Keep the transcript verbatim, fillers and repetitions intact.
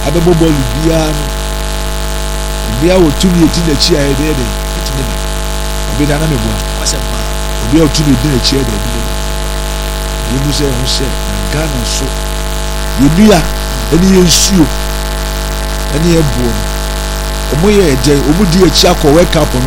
abebo ball bia no bia wo tumi eti na chi aye de de etumi na obi da na me bua asema obi o tumi de na chi de de ye mu se ho se na Ghana so ye nua eni ye nsuo eni ye buo omo ye je omo di echi akọ wake up